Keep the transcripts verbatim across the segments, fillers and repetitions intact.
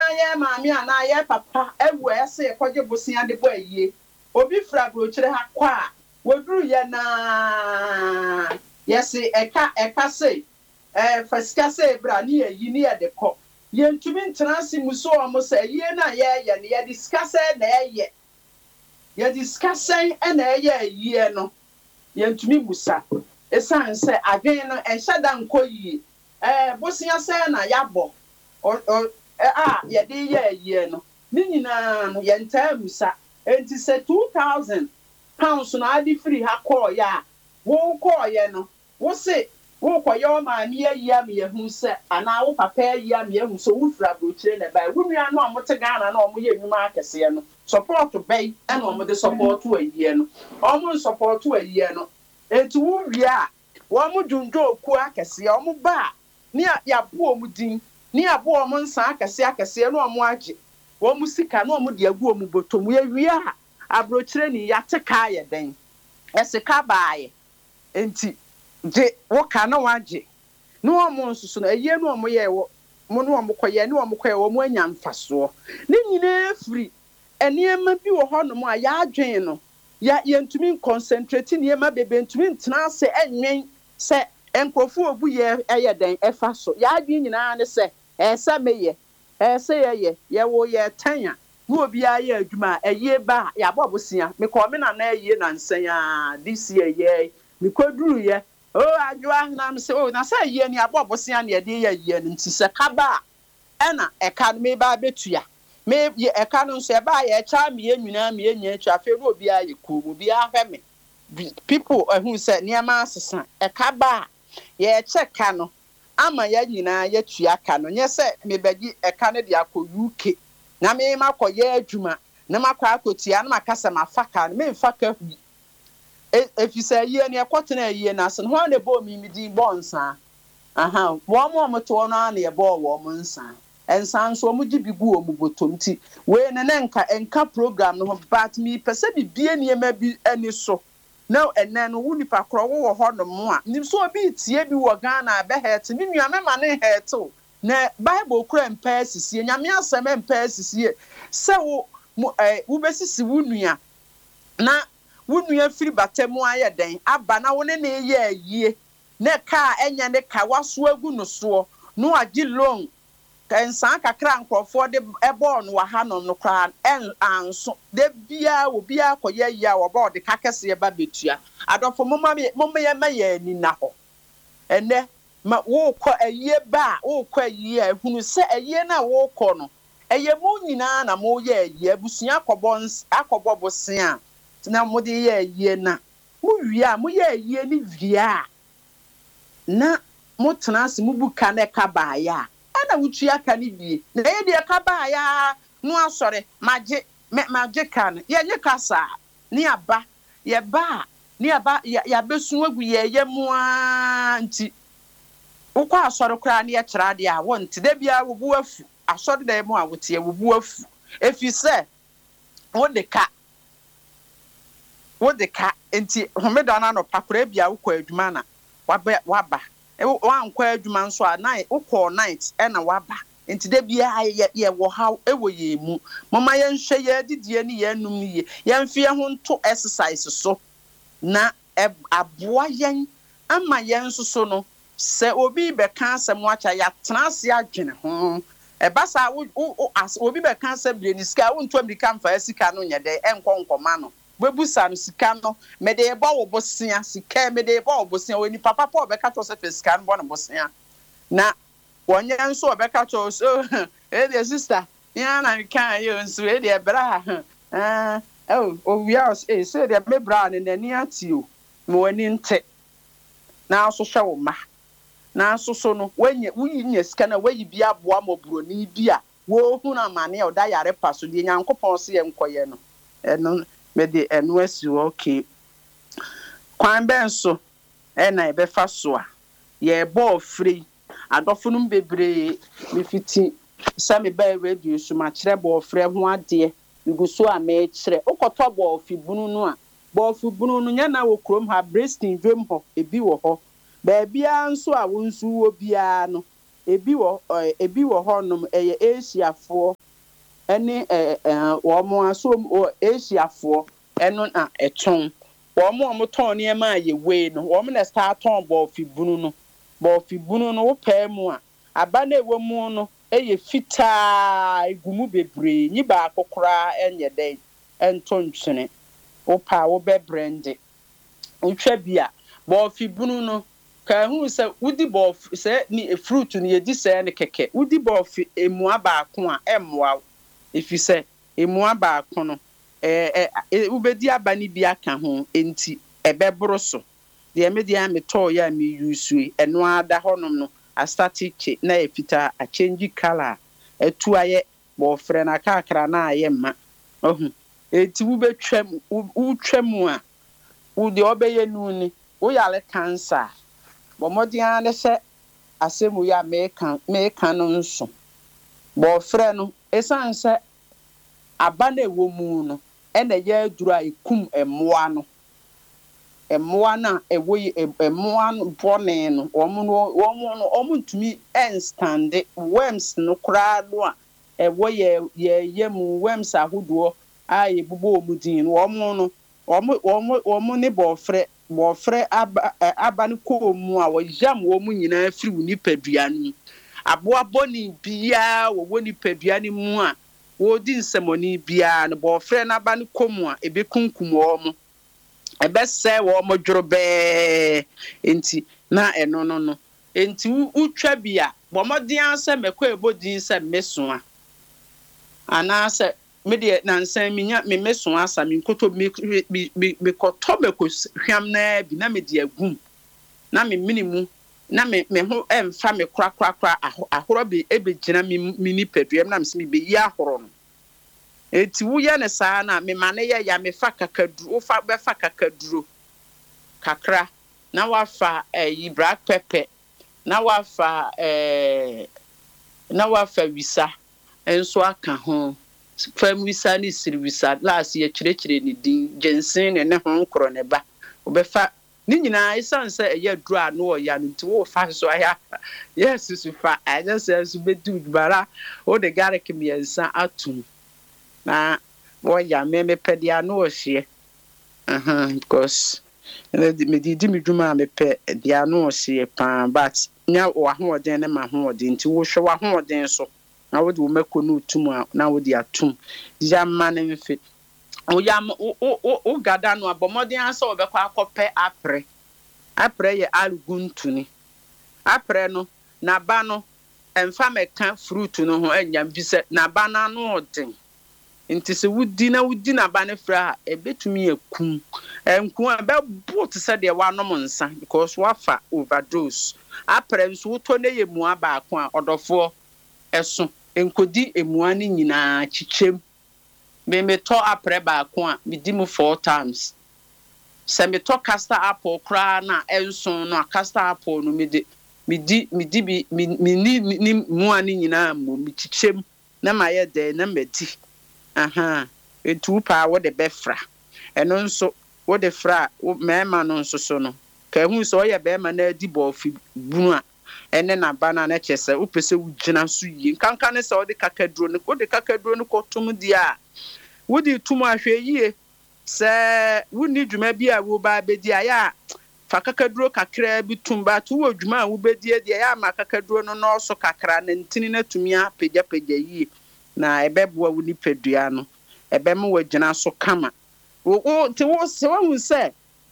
ye maami ana ye papa ewu ese kwaje bosia de bo ayie obi fra brochire ha kwa woduru ye na yesi eka eka sei eh fasika sei bra ni ayi ni ye de ko ye ntumi ntransi muso o mo say ye na ye ye ne ye discuss na ye ye discuss na ye ye no ye ntumi musa esan se adwen no ehya da nko yi eh bosia say na yabo o a ye de ye ye no ni nyina no ye ntaa musa enti se two thousand pounds na adi free ha call ya wo call ye no wo se wo koye o ma mi ayi am ye hu se ana wo papa ayi am ye hu so wo fra brochire na bai wo nua no amote Ghana na omo ye nwuma akese no support bai na omo de support ayi no omo support ayi no enti wo wi a wo mo dundwo oku akese omo ba ni ya bo omo din ni abo omo nsa akese akese no omo age wo mo sika no omo de agu omo botom ye wi a abrochire ni ya teka ye den esika baaye enti je wo ka na waje no omo nsusu na eye no omo ye wo mo no omo koye no omo koye wo mo anya mfaso ne nyina free eniema bi wo ho no mo a ya adwen no ya yentumi concentrate niema bebe ntumi ntena se enwen se enkrofo obu ye eye den efa so ya adwen nyina ne se esa meye esa ye ye wo ye tanya no obi aye adwuma eye ba ya bobosia me ko me na na eye na nsan ya this year ye me koduru ye oh adwa na me se oh na say ye ni abobosia na ye de ye ye nti se kaba ena eka me ba betua me ye eka no so e ba ye cha me enwuna me enya twa fe no obi aye ko obi ahwe me people ehun se niam asesa eka ba ye cheka no ama ya nyina ya tua ka no nye se me bagi eka no de akọ U K na me makoye adwuma na makwa akotia na makasa mafaka me mfaka hu efisa yie ne ekotena yie na so ho na bo mi mi din bo nsa aha wo mo mo to no na ye bo wo mo nsa ensa nso mo gi bigu o mo botom ti we ne ne nka enka program no but mi pese bibie ne ma bi ani so now enen no wuni pa kro wo ho no mo a nim so obi tie bi wo Ghana be het ni nua me ma ne het na Bible kura mpa sisi nyame asem mpa sisi se wo eh wo besisi wo nua na wunua firi batemu aye den aba na wone na eye ayie na ka enya ne ka waso agu no so no agi loan kan san kakra nkrofo de ebo no wa ha no no kra en anso de bia obi akoye ya wo ba de kakese ba betua adofo mama mama ye ma ye ni na ho ene ma wo kọ ayie ba wo kọ ayie ehunu se ayie na wo kọ no eye mo nyina na mo ye ayie abusua akọbọ akọbọ bosia na mo de ye ayie na mo wia mo ye ayie ni via na mo tenase mo buka na ka ba ya ana wutua ka ni bie na ye de ka ba ya no asore maje maje kan ye nye kasa ni aba ye ba ni aba ya besu agu ye ye mo anti ukwa asore kra na ye kira de a wonte da bia wo bu afu asore da mo a wote wo bu afu efi se wo de ka wo de ka enti homeda na no pakora bia wo kwa adwuma na waba waba e wa nkwa adwuma nso a na wo call night e na waba enti da bia ye ye wo ha e wo ye mu mama ye nhwe ye didie ni ye num ni ye ye mfie ho nto exercise so na aboa yen ama ye nso so no se obi be kan asem wacha ya transe adwene ho e basa obi be kan asem bre ni sika wo nto amerika mfa sika no nye de enko nkoma no bebusa no sika no me de eba wo bosia sika me de eba wo bosia oni papa pa obeka to se sika no bo no bosia na wonye nso obeka to so eh the sister ya na kan yo nso eh de bra ah oh o we are eh so de me bra ne nani atio mo ani nte na so hwe wo ma na so so no wenye wuyi nya sika na wayi bia boa moburo ni bia wo hu na mane o da yare paso de nyankopon se ye nkoye no eno me de eno asi okay kwan ben so e na e be fa so a ye bo free adofo no bebre me fiti sa me ba radio so ma kire bo free ho ade nguso a me kire ukoto bo fi bunu no a bo fi bunu no nya na wo krom ha breasting dwem ho ebi wo ho ba bia nso a wonsu wo bia no ebi wo ebi wo honom eye Asiafoɔ ɛne eh eh wɔn aso Asiafoɔ ɛno na ɛtɔn wɔn a wɔtɔn nneɛma a yɛ wei no wɔn na start tɔn bɔɔfi bunu no bɔɔfi bunu no wopɛɛ mu a aba na ɛwɔ mu no ɛyɛ fitaa egumu bebree nyi baako koraa ɛnyɛ dɛn ɛntɔ ntwene wopa wobɛ brande wotwa bi a bɔɔfi bunu no ka hu sɛ wudi bɔɔfi sɛ ni fruit no yɛdi sɛ ne kɛkɛ wudi bɔɔfi emua baako a ɛmmoa efi sɛ emua baako no eh eh wobedi aba ni bi aka ho enti ɛbɛboro so de me de am tɔ ya me use ɛno ada honom no a static na efita a change color etu ayɛ bɔɔfrɛ na kakra na ayɛ ma ohu enti wobetwam wotwam a wo de obɛyɛ nu ni wo yale cancer bɔmɔden ne sɛ asɛmu ya meka meka no nso bɔɔfrɛ no esan sɛ aba na ɛwɔ mu no ɛna yɛ aduru a ekum ɛmoa no ɛmoa na ɛwɔ ɛmoa no bɔne no wɔn no wɔn no wɔn ntumi ɛnstande worms no koraa no a ɛwɔ yɛ yɛ yɛ mu worms ahodoɔ a yɛbobɔ wɔn din no wɔn no wɔn wɔn wɔn ne bɔɔfrɛ bɔɔfrɛ aba aba no kɔɔ mu a wɔyam wɔn nyinaa firi wo nipadua no aboa bɔne biara wɔwɔ nipadua no mu a wodi nsɛmɔni biara no bɔɔfrɛ n'aba no kɔ mu a ebekunkum wɔn ɛbɛsɛ wɔn dworo bɛɛ enti na ɛno no no enti wutwa bi a bɔmɔden asɛ mɛkɔ ebodin sɛ mesoa anaasɛ me de nansan minya me mesoa asa me nkoto me me me kɔtɔ mɛkɔ hwam na bi na me de agum na me minimu na me me ho ɛmfa me kora kora kora ahoro bi ebegyina me me nipadua na me se me be yi ahoro no eti wo ye ne saa na me ma ne ye ya me fa kakaduro wo fa be fa kakaduro kakra na wa fa eh black pepper na wa fa eh na wa fa wisa enso aka ho fam wisa ni siri wisa last ye kyerɛkyerɛ ni din jensen ne ne ho nkoro ne ba wo be fa ni nyina isan se eye duru a no ya no nti wo fa so aya yes su fa anya se su bedu bara o de garlic miensa atum na wo ya me me pede a no ohie aha because me di di me dwuma me pe dia no ohie pa but nya wo ahoden ne ma hoden nti wo hwe wo ahoden so na wo de wo mako no tum a na wo de atum dia ma ne mfe o ya o o o gada no abomodin asa obekwa akopɛ apre apre ye alguntuni apre no na ba no emfa meka fruit no ho anyam bi se na ba na no odin nti se wudi na wudi na ba ne fra ebetumi akum enku a be boot se de wanom nsa because wafa overdose apre nso wuto ne ye mu aba ako a odofo eso enkodi emua ni nyina chichim me me to apre baako a me di mu four times se me to castor apple kra na enso no castor apple no me di me di me di bi me ni ni mu ani nyina mo me chichem na ma ye de na ma di aha etu pa wo de befra eno nso wo de fra me ma no nso so no ka hu so ye be ma na di bɔɔfi bunu a ene na bana na kyese wo pese wo gyina so yi kankan ne se wo de kakaduro ne wo de kakaduro ne kotum di a wodi tumu ahwe yie se woni dwuma bi a wo ba bedi aya fa kakaduro kakra bi tumba to wo dwuma a wo bedi e ya ma kakaduro no no so kakra na ntini na tumi a pegya pegya yie na ebeboa wo ni pedua no ebem wo gyina so kama wo te wo se wo hu se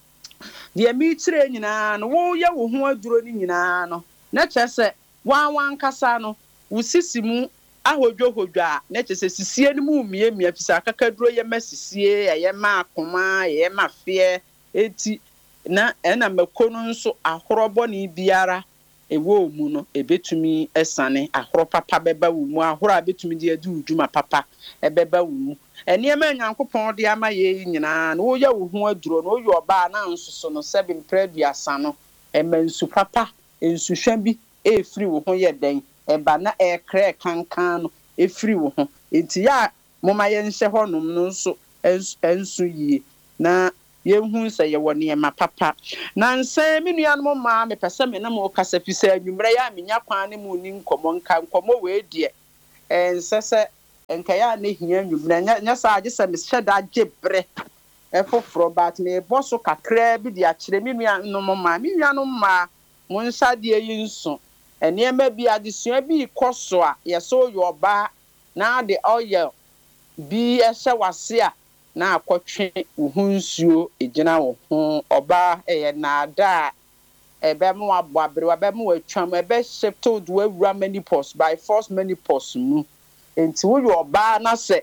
de mi tire nyina no wo ye wo ho aduro ni nyina no na kyese wan wan kasa no wo sisimu ahodwo hodwa na kyese sisie ni mu mie mie fisa kakaduro ye masisie ye ma akoma ye ma fie eti na ena makono nso ahorobo ni biara ewo mu no ebetumi esane ahoro papa beba wo mu ahoro abetumi de adu udwuma papa ebeba wo mu eniema nyankopon de ama ye nyina na wo ye wo ho aduro no yo ba na nsoso no seven preduasa no emansu papa ensuhwa bi e free wo ho ye den eba na e kre kankan no e free wo ho enti ya moma ye nhyɛ honom no nso ensu yie na Yehu say ye woni e ma papa. Na nse me nuanom ma me pese me na mo kasa fi say anwumre ya menya kwan ne mu ni nkomo nka nkomo we die. Ense se enka ya ne hia anwumre nya sa age se me hyeda agebre. Efoforo bat me boso kakra bi de akire me nuanom ma me nuanom ma mo nsa de yi nso. Ene ma bi adesua bi koso a ye so yo ba na de oil bi ehye wase a na akotwe uhunsuo ejina wo ho oba eye na ada ebe mo abo abre wa be mo atwam ebe shifted we wura menopause by force menopause mu enti wo yo oba na se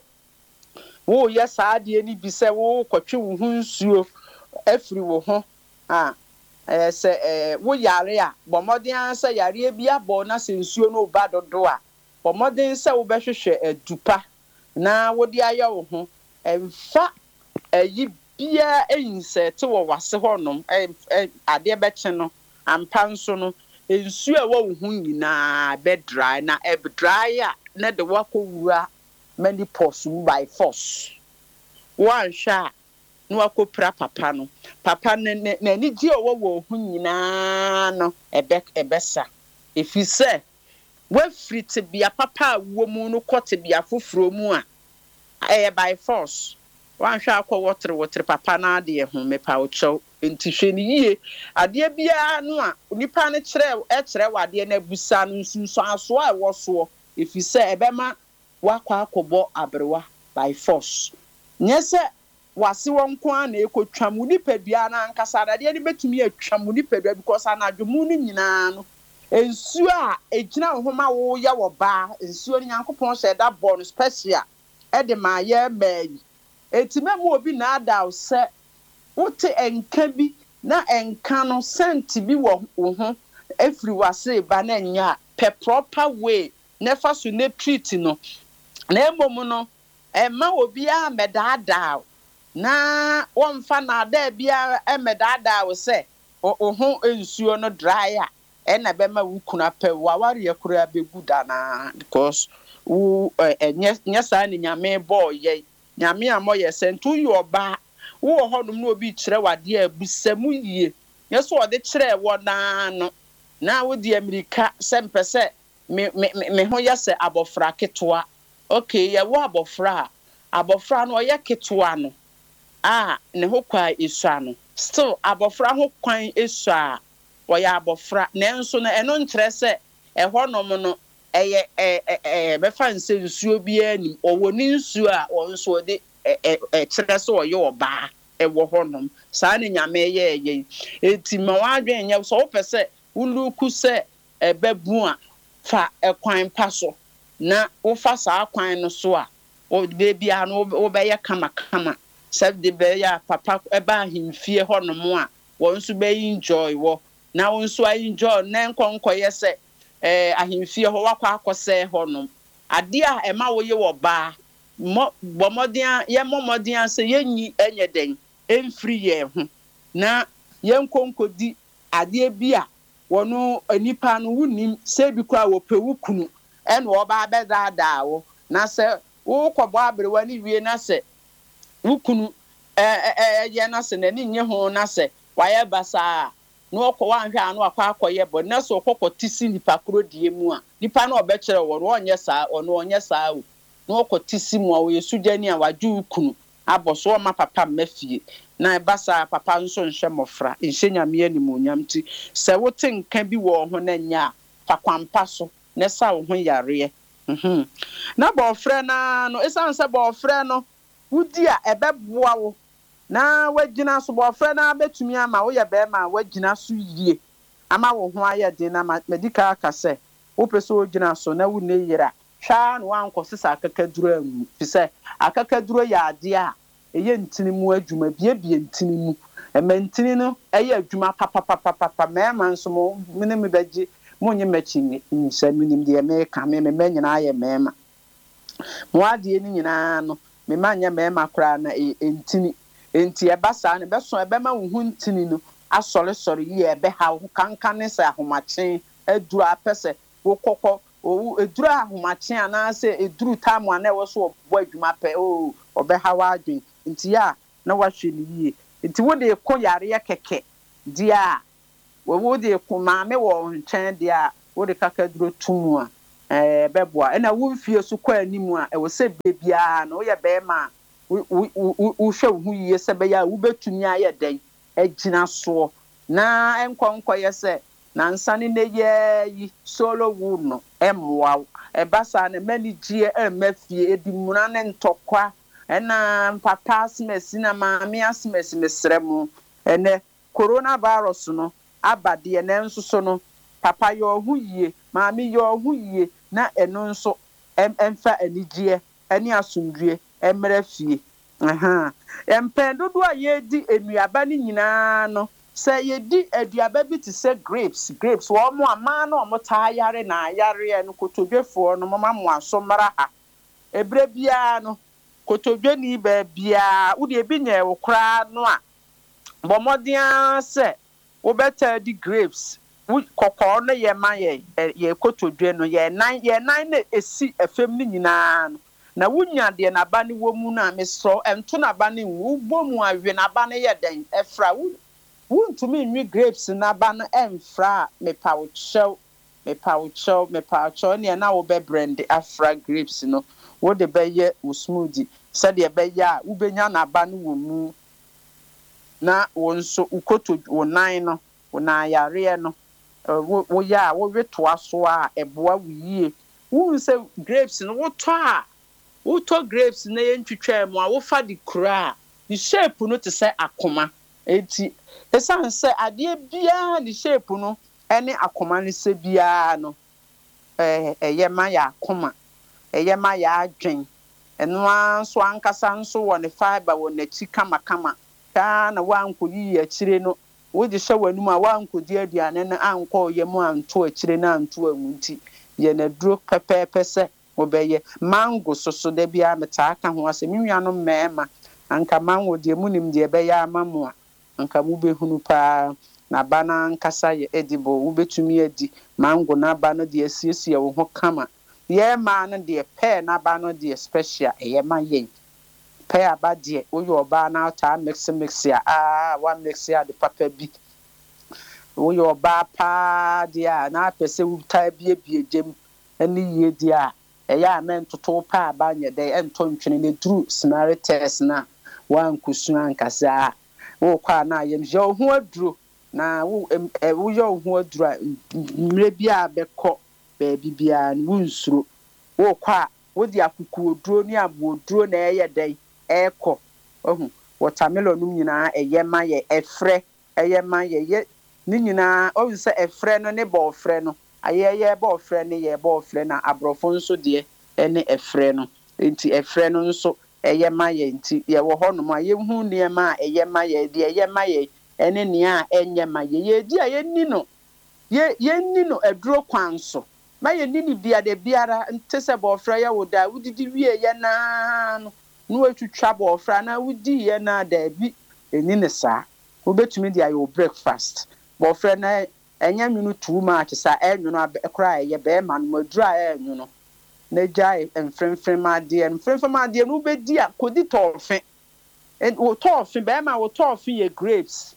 wo ye saade ni bi se wo kotwe uhunsuo afiri wo ho ah eh se eh wo yare a bomodin se yare bi abo na se nsuo no ba dodo a bomodin se wo behwehwe adupa na wo di aye wo ho emfa ayi bia einsete wo wase honom ade beche no ampa nso no ensu a wo hu nyina be dry na e dry a na de wakowura menopause by force one sha no akopra papa no papa na ni gi owo wo hu nyina no ebe ebesa efi se we free bia papa wo mu no kote bia foforo mu a eh by force wan hwa akọ wotre wotre papa na ade ho mepa ocho ntihwe ni yie ade bia no a nipa ne kire e kire wade na busa no nsunso aso a wo so efi se ebema wakọ akọbọ abrewa by force nyese wase won kwa na ekotwam nipadua na ankasa ade ne betumi atwam nipadua because anadwomu no nyina no ensu a ejina homa wo ya wo ba ensu ni yankopon se da born special e de ma ye mai etima mu obi na ada se wote enka bi na enka no sent bi wo ho efri wase ba na nya pe proper way never so ne treat no na emom no e ma obi a medada na wonfa na ada bia e medada wo se o ho ensuo no dry a e na be ma wukuna pe wa ware yakura beguda na because wo nya sa ni nyame boy ye nyame amoye sentu yo ba wo hodum no obi kire wade abusamu yie yeso ode kire wo na no na wo di amerika sempese me me ho yese abofra ketwa okay ye wo abofra abofra no ye ketwa no ah ne ho kwa esua no still abofra ho kwan esua wo ya abofra nenso no eno nkire se e honom no eye eh eh be fa nse nsuo bia nim owo ni nsuo a onso de eh kire se oye oba e wo honom saa ne nyame ye ye eti ma wadwen nya so wo pese uluku se ebebu a fa ekwan paso na wo fa saa kwan no so a o de bia no wo be ye kama kama se de be ya papa eba himfie honom a wonso be enjoy wo na wonso enjoy na nkonko ye se eh ahimfie ho wakwa akose honom ade a ema wo ye wo ba bomodin ye momodin se yenyi enyeden emfiri ye ho na yenkonkodi ade bia wono anipa no wunim se bi kwa wo pewukunu en wo ba bedada wo na se wo kwobo abrewa ni wie na se wukunu eh eh ye na se na ni nye ho na se waye basa no okwa anhwe anu akwa akoye bo na so okoko tisi nipa kro die mu a nipa na obekere wo no onye saa ono onye saa o no okotisi mu a wo yesugani a waju kunu aboso ma papa mafie na basa papa nso nhwe mofra nhenya me animonyam ti se wote nka bi wo ho na nya fa kwampa so na sa wo ho yare mhm na bo frɛ na no esan se bo frɛ no wudi a ebeboa wo na wagina so bo frɛ na betumi ama wo ye be ma wagina so yie ama wo ho aye de na medical akase wo pese wo gina so na wo ne yira hwa no anko sesa akakaduro amu fi se akakaduro ya ade a eye ntini mu adwuma bie bie ntini mu e mantini no eye adwuma papa papa papa mema nso mo mene me beji mo nye machi nsa minim de me ka me me nyina aye mema mo ade ni nyina no me manya mema kra na entini enti e basa ne beso e be ma wo hu ntini no asore sore yi e be ha kankan ne sa ahomachen aduru apese wo kokko o eduru ahomachen ana se eduru tamu ana wo so bo adwuma pe o obe ha wa adwen nti ya na wahwe ni yie nti wo de ko yare keke dia wo wo de ko maame wo nkyɛn dia wo de kakaduro tumu a eh beboa na wo mfie so kwa animu a e wo se bebia na wo ye be ma wo wo hwe wo yiye se be ya wo betumi aye den agina so na enkonkɔ ye se na nsane ne ye yi solo wu no emwa e basa na mani gie emafie edimuna ne ntokwa ena papa smesi na maame asmesi mesremu ene coronavirus no abade na nso so no papa yo hu yie maame yo hu yie na eno nso emfa anigie ani asundue emra fie aha empen dodo a ye di enuaba ni nyina no se ye di aduaba bi ti se grapes grapes wo mo ama na mo ta yare na yare no kotodwefo no mo ma mo aso mara ha ebre bia no kotodwe ni ba bia wo de bi nya wo kra no a bomodian se wo beta di grapes kokko no ye ma ye ye kotodwe no ye nan ye nan na esi afem ni nyina no na wunya de na ba ne wo mu na mesro ento na ba ne wo bomu awe na ba ne ye den efra wu wuntumi nwi grapes na ba no emfra me pa wo chew me pa wo chew me pa chew ne na wo be brand afra grapes no wo de be ye wo smoothie said de be ya wo benya na ba no wo mu na wo nso ukoto wo nan no wo na yare no wo wo ya wo wetoa so a eboa wo yie wo nse grapes no wo to a wo to grapes na ye ntwitwa mu a wo fa di kura di shape no te se akoma enti esan se ade bia di shape no ene akoma ne se bia no eh eye ma ya akoma eye ma ya adwen eno anso ankasa nso wo ne fiber wo na chi kama kama ta na wankoyi akire no wo di hwe wanum a wankodi aduane na anko ye mu anto akire na anto amunti ye na duro pepepe se wo beye mango soso da bia meta aka ho ase minwa no mema anka mango de munim de beye amamu a anka mu behunu pa na bana nkasa ye edibo wo betumi adi mango na bana de asiesie wo ho kama ye ma no de pe na bana de special ye ma yen pe abade wo yo ba na ta mix mix ya ah wa mix ya de papa bi wo yo ba pa dia na pese wo ta bie bie jem ani ye dia eya amen toto pa abanye de ento ntwene ne dru smarites na wan kusu ankasa wo kwa na yem je ho aduro na wo wo yo ho aduro mre bia bekọ ba bibia wo nsuro wo kwa wo di akuku oduro ni abo oduro na eye de eko ohun watermelon num nyina eye ma ye efre eye ma ye ye ni nyina o se efre no ne bo ofre no ayeye bo ofre ne ye bo ofre na abrofo nso de ene efre no enti efre no nso eye ma ye enti ye wo hono ma ye hu ne ma eye ma ye de eye ma ye ene ne a enye ma ye ye di aye ni no ye ye ni no aduro kwanso ma ye ni ni bia de biara ntese bo ofre ye wo da wudidi wie ye na no no atwitwa bo ofra na wudi ye na da bi eni ne sa wo betumi dia your breakfast bo ofra na enya nwunu too much sa enwunu akra ye be ma no madura enwunu na jai enfremfrem ma de enfremfrem ma de no be dia kodi tofe en wo tofe be ma wo tofe ye grapes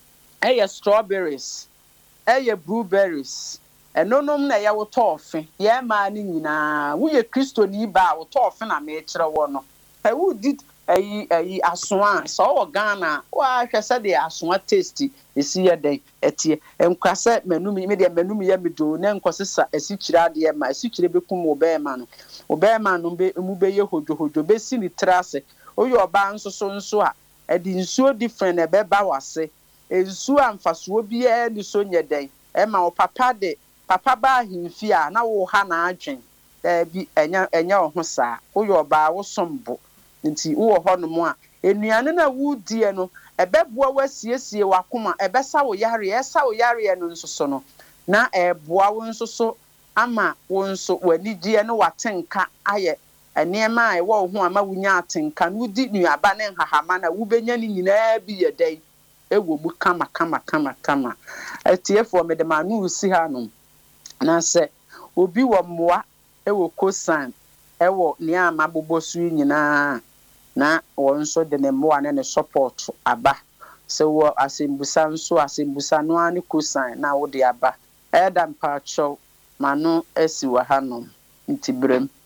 eh strawberries eh blueberries enonom na ye wo tofe ye ma ni nyina wo ye kristo ni ba wo tofe na me kire wo no I would did a a aswan so Ghana wa hwese de aswan tasty esi ye den etie enkwase menum me de menum ye medo na nkosesa esikira de ma esikire bekum obe ma no obe ma no be mu be ye hojo hojo be si ni trase oye oba nso so nso a edi nsuo different e be ba wase ensuo amfaso bi e ni so nye den e ma o papa de papa ba himfi a na wo ha na adwen e bi enya enya ho saa oye oba wo sombo nti wo ho no mo a enuane na wudie no ebeboa wasiesie wakoma ebesa wo yare esa wo yare no nso so no na eboa wo nso so ama wo nso wanigye no watenka aye enema a wo ho ama wunya atenka no di nuaba ne hahama na wubenya ni nyina bi ye dai ewo mu kama kama kama kama etiefo me de manu si ha no na se obi wo moa ewo kosan ewo ni ama bobosu nyina na wonso de ne moa ne support aba sɛ wɔ asɛmbusa nso asɛmbusa no ani kosan na wo de aba ɛda mpakyɛw ma no asi wɔ hanom nti brem